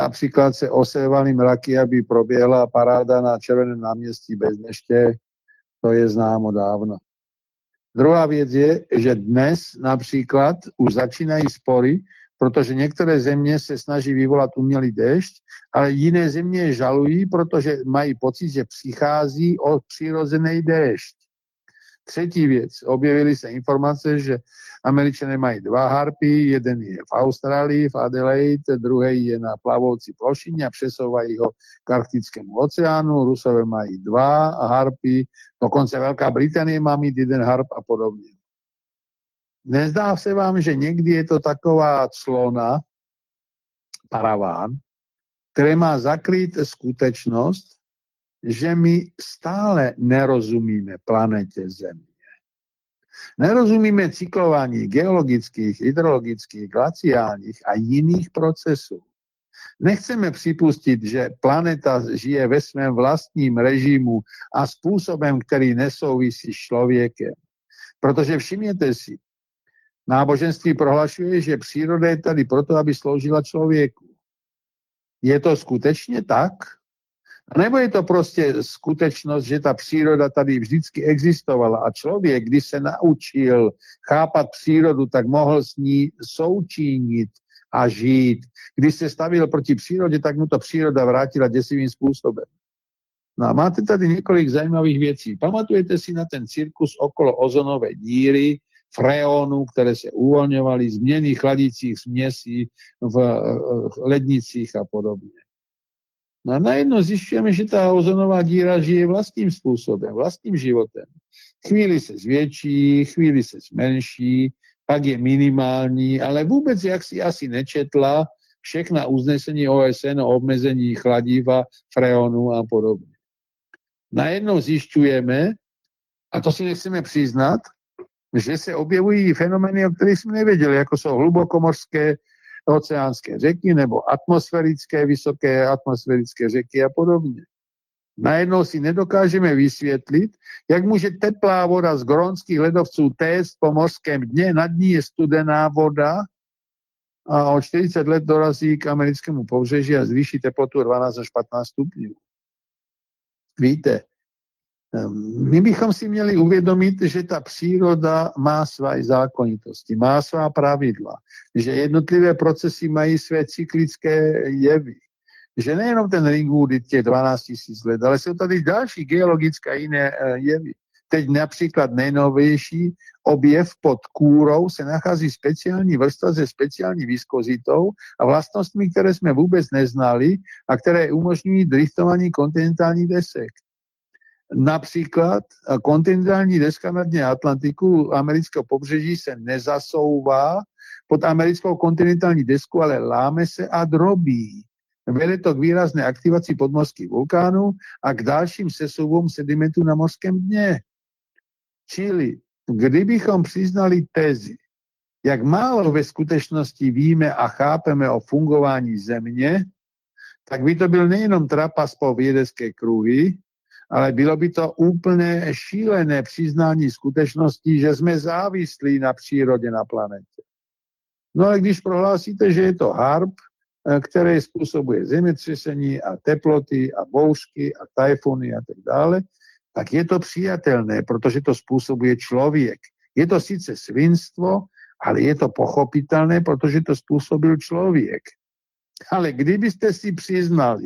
například se osévaly mraky, aby proběhla paráda na Červeném náměstí bez deště, to je známo dávno. Druhá věc je, že dnes například už začínají spory, protože některé země se snaží vyvolat umělý déšť, ale jiné země žalují, protože mají pocit, že přichází od přirozený déšť. Třetí věc, objevily se informace, že Američané mají 2 harpy, jeden je v Austrálii, v Adelaide, druhý je na plavoucí plošině a přesouvají ho k Arktickému oceánu, Rusové mají 2 harpy, dokonce Velká Británie má mít 1 harp a podobně. Nezdá se vám, že někdy je to taková clona, paraván, který má zakrýt skutečnost, že my stále nerozumíme planetě Země. Nerozumíme cyklování geologických, hydrologických, glaciálních a jiných procesů. Nechceme připustit, že planeta žije ve svém vlastním režimu a způsobem, který nesouvisí s člověkem. Protože všimněte si, náboženství prohlašuje, že příroda je tady proto, aby sloužila člověku. Je to skutečně tak? A nebo je to prostě skutečnost, že ta příroda tady vždycky existovala a člověk, když se naučil chápat přírodu, tak mohl s ní součinit a žít. Když se stavil proti přírodě, tak mu to příroda vrátila děsivým způsobem. No a máte tady několik zajímavých věcí. Pamatujete si na ten cirkus okolo ozonové díry, freonů, které se uvolňovaly, změny chladících směsí v lednicích a podobně. No a najednou zjišťujeme, že ta ozonová díra žije vlastním způsobem, vlastním životem. Chvíli se zvětší, chvíli se zmenší, pak je minimální, ale vůbec, jak si asi nečetla, všechna uznesení OSN o obmezení chladiva, freonu a podobně. Najednou zjišťujeme, a to si nechceme přiznat, že se objevují fenomény, o kterých jsme nevěděli, jako jsou hlubokomořské oceánské řeky nebo atmosférické, vysoké atmosférické řeky a podobně. Najednou si nedokážeme vysvětlit, jak může teplá voda z grónských ledovců téct po mořském dně, nad ní je studená voda a o 40 let dorazí k americkému pobřeží a zvýší teplotu 12 až 15 stupňů. Víte, my bychom si měli uvědomit, že ta příroda má své zákonitosti, má svá pravidla, že jednotlivé procesy mají své cyklické jevy, že nejenom ten Ringwood je těch 12 000 let, ale jsou tady další geologické a jiné jevy. Teď například nejnovější objev pod kůrou se nachází speciální vrstva se speciální viskozitou a vlastnostmi, které jsme vůbec neznali a které umožňují driftování kontinentálních desek. Například kontinentální deska na dně Atlantiku amerického pobřeží se nezasouvá pod americkou kontinentální desku, ale láme se a drobí. Vede to k výrazné aktivaci podmořských vulkánů a k dalším sesuvům sedimentů na mořském dně. Čili, kdybychom přiznali tezi, jak málo ve skutečnosti víme a chápeme o fungování Země, tak by to byl nejenom trapas po vědecké kruhy, ale bylo by to úplně šílené přiznání skutečnosti, že jsme závislí na přírodě na planetě. No ale když prohlásíte, že je to harp, které způsobuje zemětřesení a teploty a bouřky a tajfuny a tak dále, tak je to přijatelné, protože to způsobuje člověk. Je to sice svinstvo, ale je to pochopitelné, protože to způsobil člověk. Ale kdybyste si přiznali,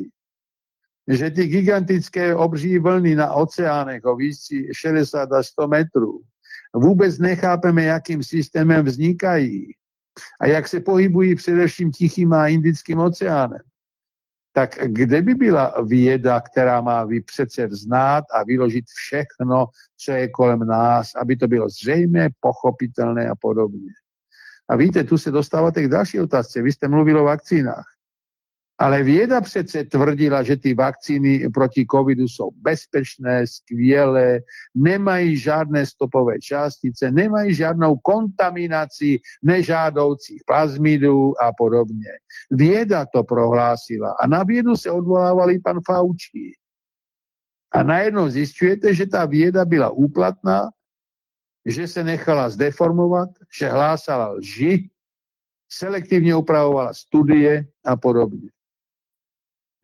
že ty gigantické obří vlny na oceánech o výšce 60 až 100 metrů vůbec nechápeme, jakým systémem vznikají a jak se pohybují především Tichým a Indickým oceánem, tak kde by byla věda, která má přece znát a vyložit všechno, co je kolem nás, aby to bylo zřejmé, pochopitelné a podobně. A víte, tu se dostáváte k další otázce. Vy jste mluvil o vakcínách. Ale věda přece tvrdila, že ty vakcíny proti covidu jsou bezpečné, skvělé, nemají žádné stopové částice, nemají žádnou kontaminaci nežádoucích plazmidů a podobně. Věda to prohlásila a na vědu se odvolával i pan Fauci. A najednou zjišťujete, že ta věda byla úplatná, že se nechala zdeformovat, že hlásala lži, selektivně upravovala studie a podobně.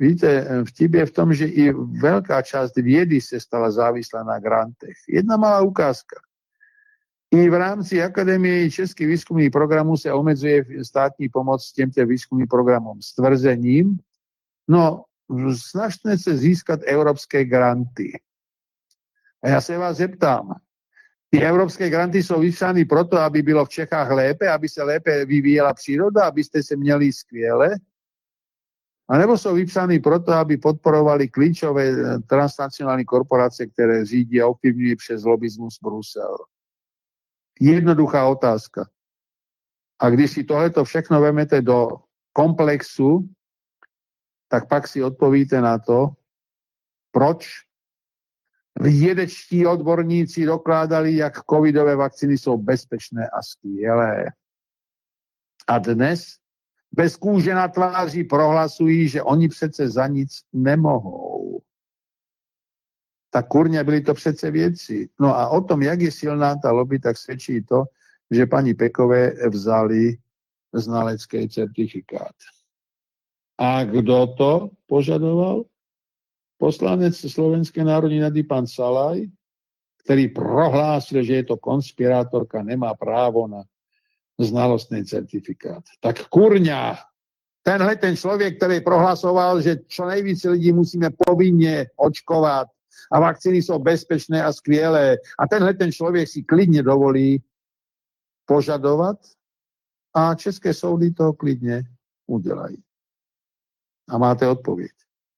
Víte, vtip je v tom, že i veľká časť viedy se stala závislá na grantech. Jedna malá ukázka. I v rámci Akadémie českých výzkumných programů se omedzuje státní pomoc těmto výzkumným programům s tvrzením, no, snažte se získat evropské granty. A já se vás zeptám, ty evropské granty jsou vypsány proto, aby bylo v Čechách lépe, aby se lépe vyvíjela příroda, abyste se měli skvěle, a nebo jsou vypsány proto, aby podporovali klíčové transnacionální korporace, které řídí a ovplyvňují přes lobismus Brusel. Jednoduchá otázka. A když si tohleto všechno vemete do komplexu, tak pak si odpovíte na to, proč vědečtí odborníci dokládali, jak covidové vakcíny jsou bezpečné a skvělé. A dnes bez kůže na tváři prohlasují, že oni přece za nic nemohou. Tak kurně byly to přece věci. No a o tom, jak je silná ta lobby, tak svědčí to, že paní Pekové vzali znalecký certifikát. A kdo to požadoval? Poslanec Slovenské národní rady pan Salaj, který prohlásil, že je to konspirátorka, nemá právo na znalostný certifikát. Tak kurňa, tenhle ten člověk, který prohlasoval, že čo nejvíce lidí musíme povinně očkovat a vakcíny jsou bezpečné a skvělé, a tenhle ten člověk si klidně dovolí požadovat a české soudy to klidně udělají. A máte odpověď.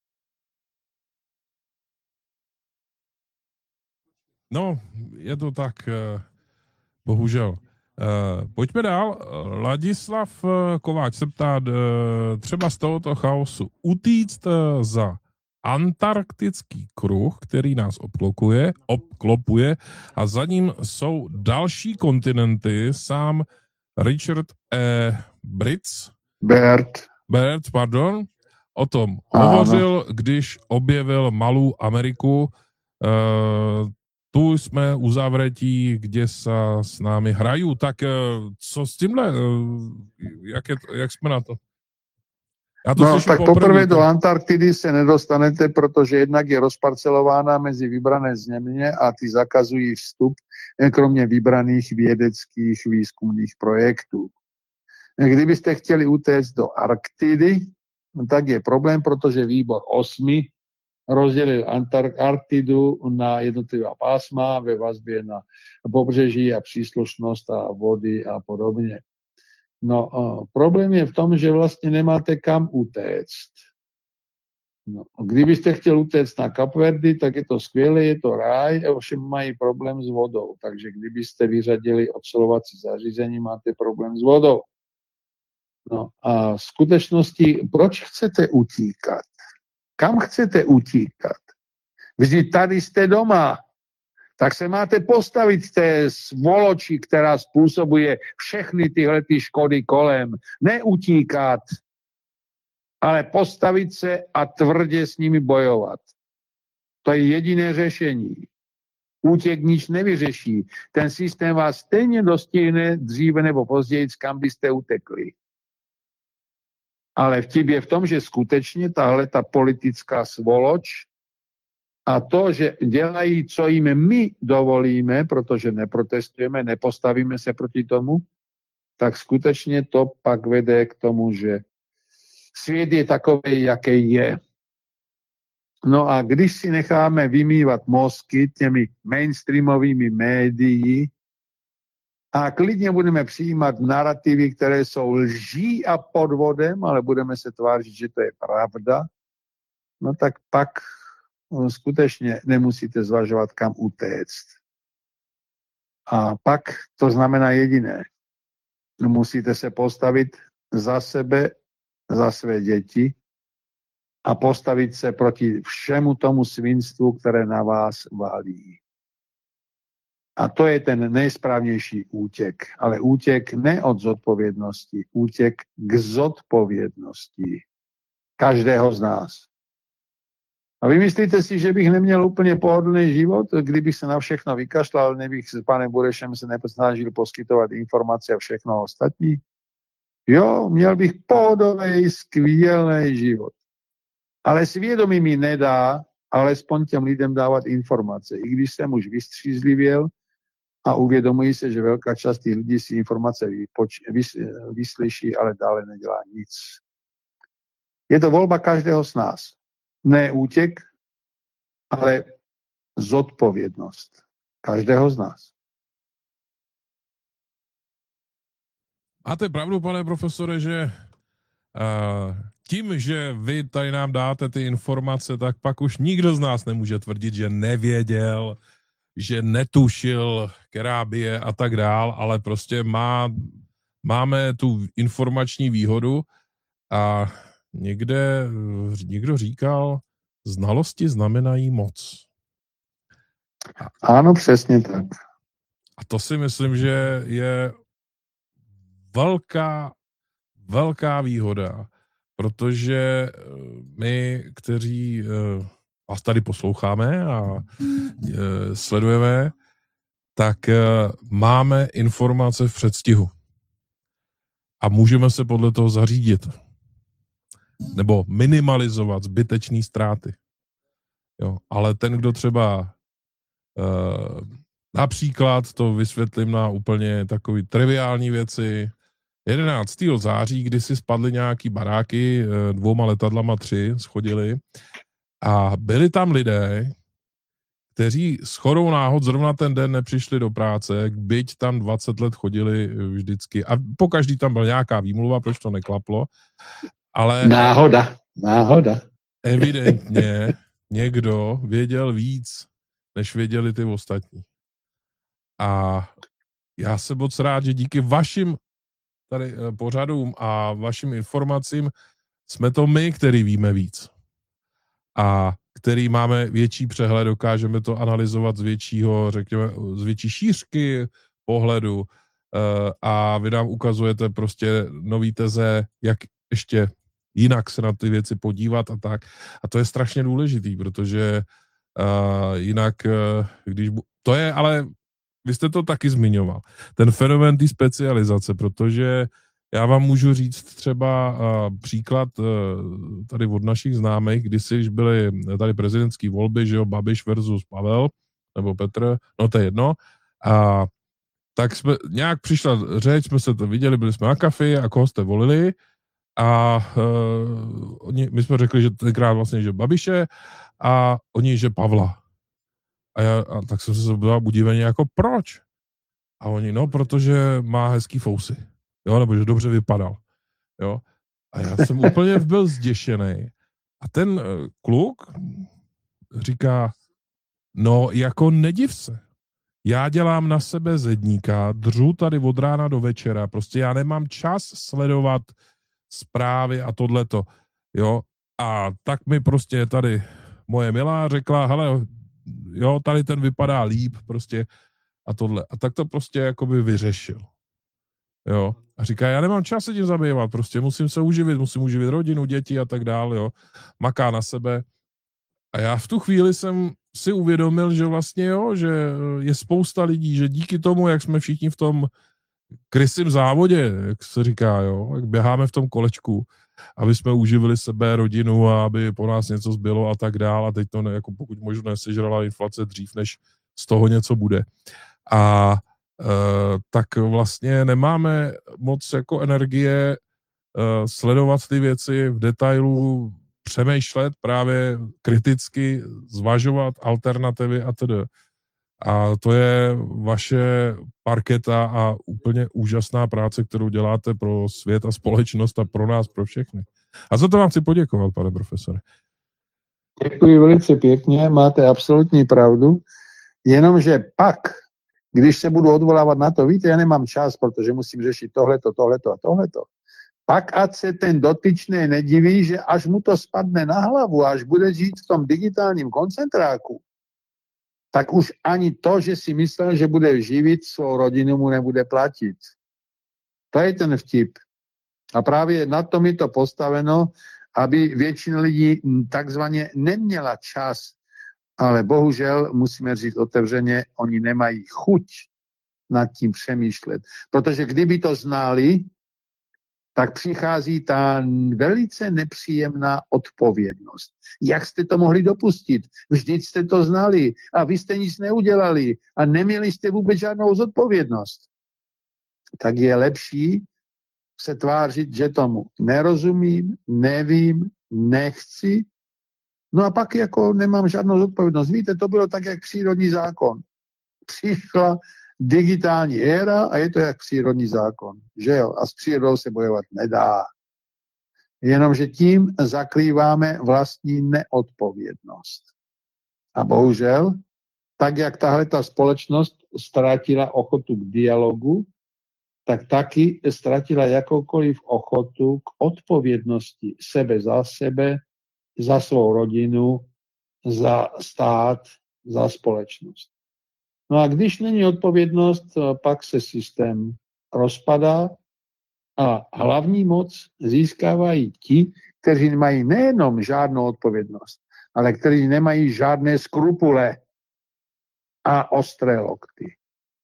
No, je to tak, bohužel. Pojďme dál. Ladislav Kováč se ptá, třeba z tohoto chaosu utíct za antarktický kruh, který nás obklopuje a za ním jsou další kontinenty. Sám Richard Baird, o tom hovořil, když objevil malou Ameriku. Tu jsme u zavretí, kde sa s námi hrají. Tak co s tímhle? Jak jsme na to? No tak poprvé do Antarktidy se nedostanete, protože jednak je rozparcelována mezi vybrané země a ty zakazují vstup, kromě vybraných vědeckých výzkumných projektů. Kdybyste chtěli utéct do Arktidy, tak je problém, protože výbor 8 rozdělil Arktidu na jednotlivá pásma ve vazbě na pobřeží a příslušnost a vody a podobně. No, problém je v tom, že vlastně nemáte kam utéct. No, kdybyste chtěl utéct na Kapverdy, tak je to skvělé, je to ráj, ovšem mají problém s vodou. Takže kdybyste vyřadili ocelovací zařízení, máte problém s vodou. No a v skutečnosti, proč chcete utíkat? Kam chcete utíkat? Vždyť tady jste doma. Tak se máte postavit té svoloči, která způsobuje všechny tyhle škody kolem. Neutíkat, ale postavit se a tvrdě s nimi bojovat. To je jediné řešení. Útěk nič nevyřeší. Ten systém vás stejně dostihne dříve nebo později, kam byste utekli. Ale vtip je v tom, že skutečně tahle ta politická svoloč a to, že dělají, co jim my dovolíme, protože neprotestujeme, nepostavíme se proti tomu, tak skutečně to pak vede k tomu, že svět je takový, jaký je. No a když si necháme vymývat mozky těmi mainstreamovými médií a klidně budeme přijímat narrativy, které jsou lží a podvodem, ale budeme se tvářit, že to je pravda, no tak pak skutečně nemusíte zvažovat, kam utéct. A pak to znamená jediné. Musíte se postavit za sebe, za své děti a postavit se proti všemu tomu svinstvu, které na vás válí. A to je ten nejsprávnější útěk. Ale útěk ne od zodpovědnosti, útěk k zodpovědnosti každého z nás. A vy myslíte si, že bych neměl úplně pohodlný život, kdybych se na všechno vykašlal, nebych s panem Burešem se nesnažil poskytovat informace a všechno ostatní? Jo, měl bych pohodlný, skvělý život. Ale svědomí mi nedá alespoň těm lidem dávat informace. I když jsem už vystřízlivěl a uvědomuji se, že velká část těch lidí si informace vyslyší, ale dále nedělá nic. Je to volba každého z nás. Ne útěk, ale zodpovědnost každého z nás. Máte pravdu, pane profesore, že tím, že vy tady nám dáte ty informace, tak pak už nikdo z nás nemůže tvrdit, že nevěděl, že netušil, která bije a tak dál, ale prostě máme tu informační výhodu a někdo říkal, znalosti znamenají moc. Ano, přesně tak. A to si myslím, že je velká výhoda, protože my, kteří vás tady posloucháme a sledujeme, tak máme informace v předstihu. A můžeme se podle toho zařídit. Nebo minimalizovat zbytečné ztráty. Jo, ale ten, kdo třeba například, to vysvětlím na úplně takový triviální věci, 11. září, kdy si spadly nějaký baráky, 2 letadlama 3 schodili a byli tam lidé, kteří shodou náhod zrovna ten den nepřišli do práce, byť tam 20 let chodili vždycky a pokaždý tam byla nějaká výmluva, proč to neklaplo, ale náhoda. Evidentně někdo věděl víc, než věděli ty ostatní. A já jsem moc rád, že díky vašim tady pořadům a vašim informacím jsme to my, který víme víc. A který máme větší přehled, dokážeme to analyzovat z většího, řekněme, z větší šířky pohledu a vy nám ukazujete prostě nový teze, jak ještě jinak se na ty věci podívat a tak. A to je strašně důležitý, protože jinak, když... To je, ale vy jste to taky zmiňoval. Ten fenomén té specializace, protože já vám můžu říct třeba příklad tady od našich známých, když byly tady prezidentské volby, že jo, Babiš versus Pavel, nebo Petr, no to je jedno. A tak jsme, nějak přišla řeč, jsme se to viděli, byli jsme na kafi a koho jste volili a my jsme řekli, že tenkrát vlastně, že Babiše a oni, že Pavla. A tak jsem se byla udiveně jako proč? A oni, no, protože má hezký fousy. Jo, nebo že dobře vypadal. Jo. A já jsem úplně byl zděšený. A ten kluk říká, no, jako nediv se. Já dělám na sebe zedníka, dřu tady od rána do večera, prostě já nemám čas sledovat zprávy a tohleto. Jo. A tak mi prostě tady moje milá řekla, hele, jo, tady ten vypadá líp, prostě a tohle. A tak to prostě jakoby vyřešil. Jo. A říká, já nemám čas se tím zabývat, prostě musím se uživit, musím uživit rodinu, děti a tak dále, jo. Maká na sebe. A já v tu chvíli jsem si uvědomil, že vlastně, jo, že je spousta lidí, že díky tomu, jak jsme všichni v tom krysím závodě, jak se říká, jo, jak běháme v tom kolečku, aby jsme uživili sebe, rodinu a aby po nás něco zbylo a tak dále. A teď to jako pokud možno nesežrala inflace dřív, než z toho něco bude. A tak vlastně nemáme moc jako energie sledovat ty věci v detailu, přemýšlet právě kriticky, zvažovat alternativy a tedy. A to je vaše parketa a úplně úžasná práce, kterou děláte pro svět a společnost a pro nás, pro všechny. A za to vám chci poděkovat, pane profesore. Děkuji velice pěkně, máte absolutní pravdu, jenomže pak, když se budu odvolávat na to, víte, já nemám čas, protože musím řešit tohleto a tohleto. Pak ať se ten dotyčný nediví, že až mu to spadne na hlavu, až bude žít v tom digitálním koncentráku, tak už ani to, že si myslel, že bude živit svou rodinu, mu nebude platit. To je ten vtip. A právě na tom je to postaveno, aby většina lidí takzvaně neměla čas. Ale bohužel, musíme říct otevřeně, oni nemají chuť nad tím přemýšlet. Protože kdyby to znali, tak přichází ta velice nepříjemná odpovědnost. Jak jste to mohli dopustit? Vždyť jste to znali a vy jste nic neudělali a neměli jste vůbec žádnou zodpovědnost. Tak je lepší se tvářit, že tomu nerozumím, nevím, nechci, no a pak jako nemám žádnou zodpovědnost. Víte, to bylo tak, jak přírodní zákon. Přišla digitální éra a je to jak přírodní zákon. Že jo? A s přírodou se bojovat nedá. Jenomže tím zakrýváme vlastní neodpovědnost. A bohužel, tak jak tahle ta společnost ztratila ochotu k dialogu, tak taky ztratila jakoukoliv ochotu k odpovědnosti sebe, za svou rodinu, za stát, za společnost. No a když není odpovědnost, pak se systém rozpadá a hlavní moc získávají ti, kteří nemají nejenom žádnou odpovědnost, ale kteří nemají žádné skrupule a ostré lokty.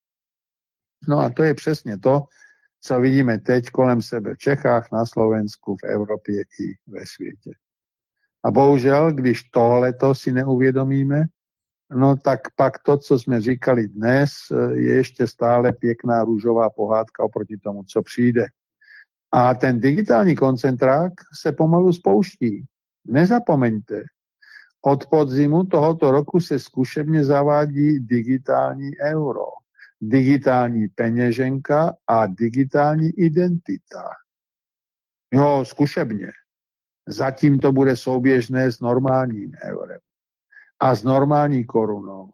No a to je přesně to, co vidíme teď kolem sebe v Čechách, na Slovensku, v Evropě i ve světě. A bohužel, když tohleto si neuvědomíme, no tak pak to, co jsme říkali dnes, je ještě stále pěkná růžová pohádka oproti tomu, co přijde. A ten digitální koncentrák se pomalu spouští. Nezapomeňte, od podzimu tohoto roku se zkušebně zavádí digitální euro, digitální peněženka a digitální identita. Jo, zkušebně. Zatím to bude souběžné s normálním eurem a s normální korunou.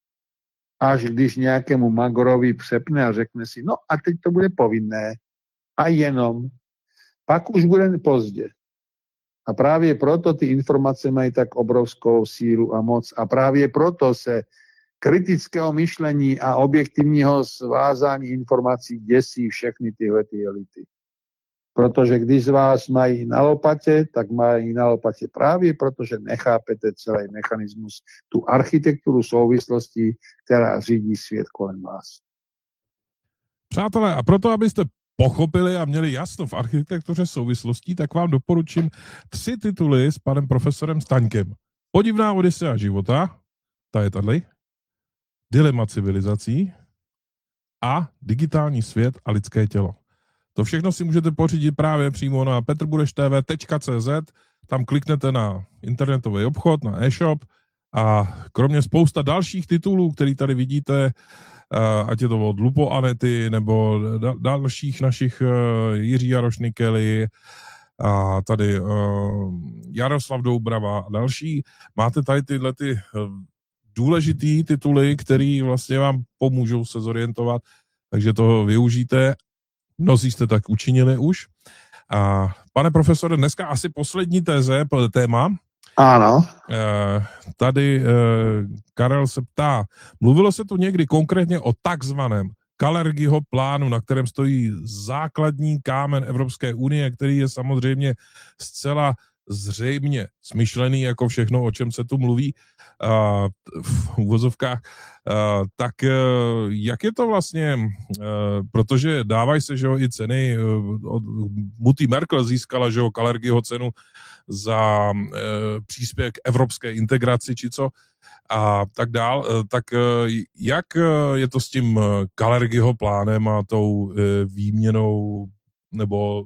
Až když nějakému magorovi přepne a řekne si, no a teď to bude povinné. A jenom. Pak už bude pozdě. A právě proto ty informace mají tak obrovskou sílu a moc. A právě proto se kritického myšlení a objektivního svázání informací děsí všechny tyhle elity. Protože když z vás mají na lopatě, tak mají na lopatě právě protože nechápete celý mechanismus, tu architekturu souvislostí, která řídí svět kolem vás. Přátelé, a proto, abyste pochopili a měli jasno v architektuře souvislostí, tak vám doporučím 3 tituly s panem profesorem Staňkem. Podivná Odysea života, ta je tady, Dilema civilizací a Digitální svět a lidské tělo. To všechno si můžete pořídit právě přímo na petrbudeš.tv.cz, tam kliknete na internetový obchod, na e-shop a kromě spousta dalších titulů, který tady vidíte, ať je to od Lupo Anety nebo dalších našich Jiří Jaroš Nikely a tady Jaroslav Doubrava a další, máte tady tyhle ty důležitý tituly, který vlastně vám pomůžou se zorientovat, takže to využijte. Mnozí jste tak učinili už. A pane profesore, dneska asi poslední téma. Ano. Tady Karel se ptá, mluvilo se tu někdy konkrétně o takzvaném Kalergiho plánu, na kterém stojí základní kámen Evropské unie, který je samozřejmě zcela zřejmě smyšlený jako všechno, o čem se tu mluví v uvozovkách, tak jak je to vlastně, protože dávají se, že jo, i ceny, Mutti Merkel získala, že jo, Kalergiho cenu za příspěvek evropské integraci, či co, a tak dál, tak jak je to s tím Kalergiho plánem a tou výměnou, nebo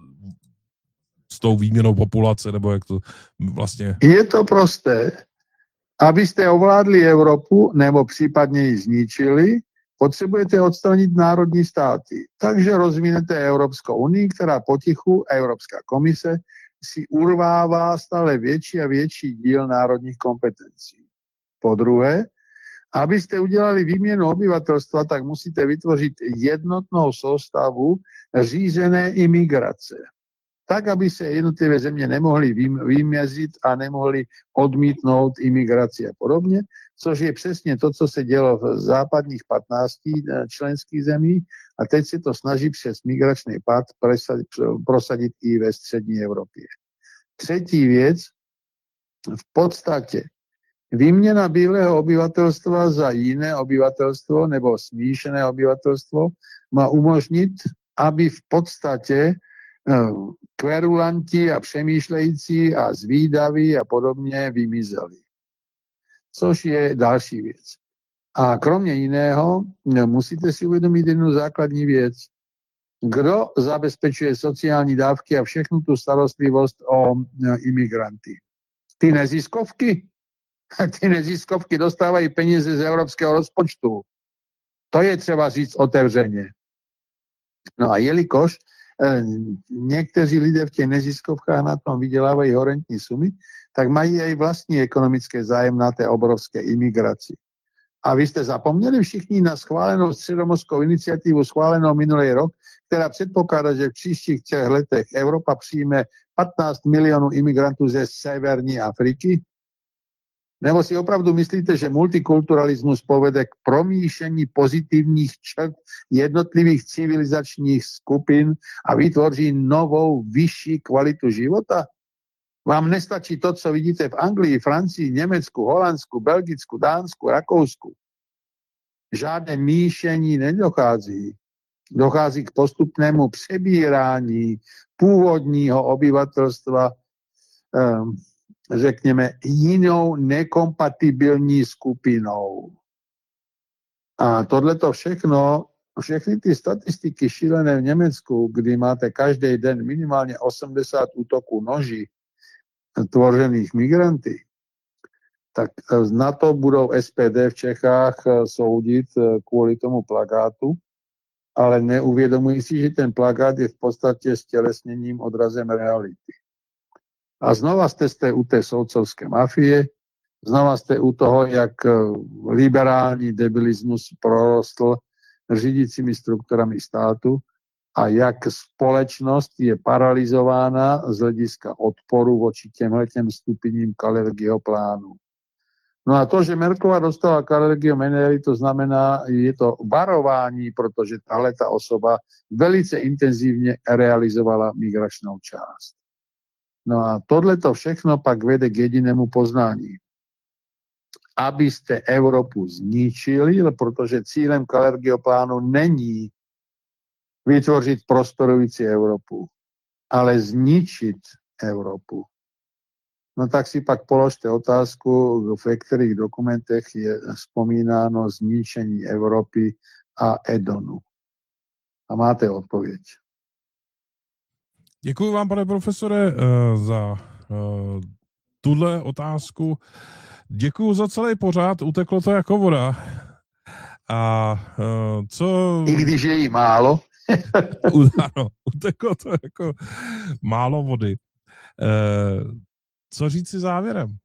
s tou výměnou populace, nebo jak to vlastně... Je to prosté. Abyste ovládli Evropu, nebo případně ji zničili, potřebujete odstranit národní státy. Takže rozvinete Evropskou unii, která potichu, Evropská komise, si urvává stále větší a větší díl národních kompetencí. Po druhé, abyste udělali výměnu obyvatelstva, tak musíte vytvořit jednotnou soustavu řízené imigrace. Tak, aby se jednotlivé země nemohly vymezit a nemohly odmítnout imigraci a podobně, což je přesně to, co se dělo v západních 15 členských zemích a teď se to snaží přes migrační pakt prosadit i ve střední Evropě. Třetí věc, v podstatě výměna bílého obyvatelstva za jiné obyvatelstvo nebo smíšené obyvatelstvo má umožnit, aby v podstatě kverulanti a přemýšlející a zvídaví a podobně vymizeli. Což je další věc. A kromě jiného musíte si uvědomit jednu základní věc. Kdo zabezpečuje sociální dávky a všechnu tu starostlivost o imigranty? Ty neziskovky? Ty neziskovky dostávají peníze z evropského rozpočtu. To je třeba říct otevřeně. No a jelikož někteří lidé v těch neziskovkách na tom vydělávají horentní sumy, tak mají i vlastní ekonomické zájem na té obrovské imigraci. A vy jste zapomněli všichni na schválenou středomořskou iniciativu, schválenou minulý rok, která předpokládá, že v příštích 3 letech Evropa přijme 15 milionů imigrantů ze severní Afriky? Nebo si opravdu myslíte, že multikulturalismus povede k promíšení pozitivních črt jednotlivých civilizačních skupin a vytvoří novou, vyšší kvalitu života? Vám nestačí to, co vidíte v Anglii, Francii, Německu, Holandsku, Belgicku, Dánsku, Rakousku. Žádné míšení nedochází. Dochází k postupnému přebírání původního obyvatelstva, řekněme, jinou nekompatibilní skupinou. A tohleto všechny ty statistiky šílené v Německu, kdy máte každý den minimálně 80 útoků noží tvořených migranty, tak na to budou SPD v Čechách soudit kvůli tomu plakátu, ale neuvědomují si, že ten plakát je v podstatě stělesněním, odrazem reality. A znova jste u té soudcovské mafie, znova jste u toho, jak liberální debilismus prorostl řídícími strukturami státu a jak společnost je paralizována z hlediska odporu voči těmhletěm stupňím Kalergiho plánu. No a to, že Merkelová dostala Kalergiho Menery, to znamená, je to varování, protože tahleta osoba velice intenzivně realizovala migračnou část. No a tohleto všechno pak vede k jedinému poznání. Abyste Evropu zničili, protože cílem Kalergiho plánu není vytvořit prosperující Evropu, ale zničit Evropu. No tak si pak položte otázku, v kterých dokumentech je vzpomínáno zničení Evropy a Edonu. A máte odpověď. Děkuji vám, pane profesore, za tuhle otázku. Děkuji za celý pořád, uteklo to jako voda. A co... I když je jí málo. Ano, uteklo to jako málo vody. Co říct si závěrem?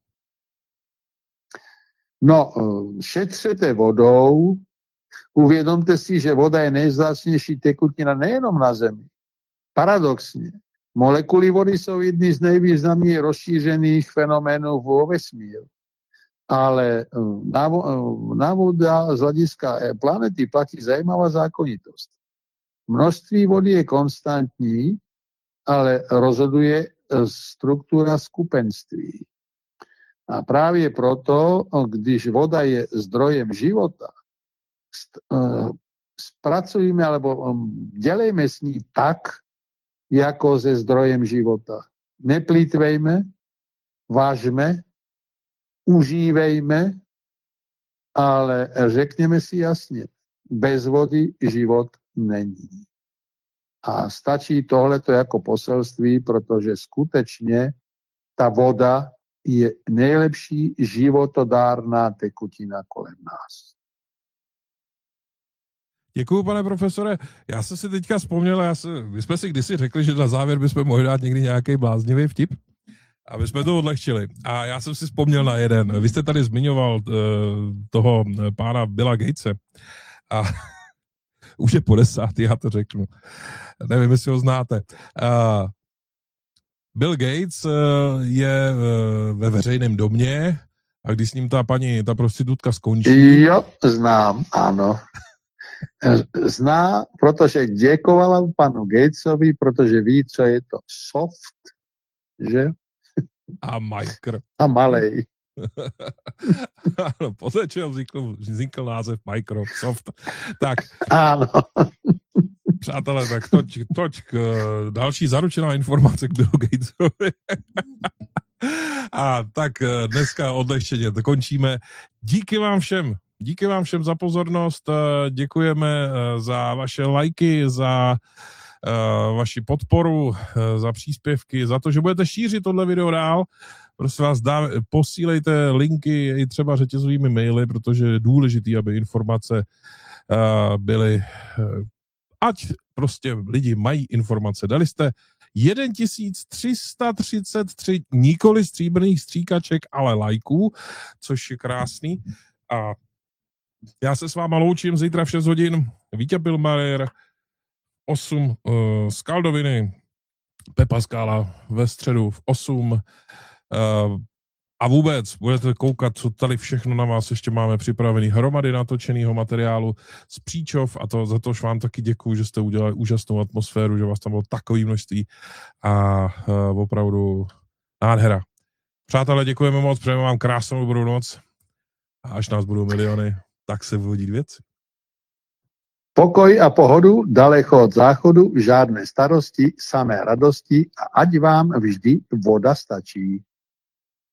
No, šetřete vodou, uvědomte si, že voda je nejvzácnější tekutina nejenom na Zemi. Paradoxně, molekuly vody jsou jedny z nejvýznamněji rozšířených fenoménů vo vesmíru. Ale na voda z hlediska planety platí zajímavá zákonitost. Množství vody je konstantní, ale rozhoduje struktura skupenství. A právě proto, když voda je zdrojem života, zpracujeme alebo dělejme s ní tak, jako se zdrojem života. Neplýtvejme, vážme, užívejme, ale řekněme si jasně, bez vody život není. A stačí tohleto jako poselství, protože skutečně ta voda je nejlepší životodárná tekutina kolem nás. Děkuju, pane profesore. Já jsem si teďka vzpomněl, my jsme si kdysi řekli, že na závěr bychom mohli dát někdy nějaký bláznivý vtip, aby jsme to odlehčili. A já jsem si vzpomněl na jeden. Vy jste tady zmiňoval toho pána Billa Gatese. A už je po 10, já to řeknu. Nevím, jestli ho znáte. Bill Gates je ve veřejném domě a když s ním ta prostitutka skončí... Jo, znám, ano. Zná, protože děkovala panu Gatesovi, protože ví, co je to soft, že? A micro. A malej. Ano, poté, čeho vznikl název Microsoft. Tak. Ano. Přátelé, tak toť další zaručená informace k Billu Gatesovi. A tak dneska odlehčeně to končíme. Díky vám všem za pozornost, děkujeme za vaše lajky, za vaši podporu, za příspěvky, za to, že budete šířit tohle video dál. Prosím vás, posílejte linky i třeba řetězovými maily, protože je důležité, aby informace byly, ať prostě lidi mají informace. Dali jste 1333 nikoli stříbrných stříkaček, ale lajků, což je krásný. A já se s váma loučím zítra v 6 hodin. Vítě Pilmajer, 8 Skaldoviny, Pepa Skála ve středu v 8. A vůbec budete koukat, co tady všechno na vás ještě máme připravený. Hromady natočeného materiálu z Příčov a to za to vám taky děkuju, že jste udělali úžasnou atmosféru, že vás tam bylo takové množství a opravdu nádhera. Přátelé, děkujeme moc, přejeme vám krásnou dobrou noc a až nás budou miliony, tak se budou dít věci. Pokoj a pohodu, daleko od záchodu, žádné starosti, samé radosti a ať vám vždy voda stačí.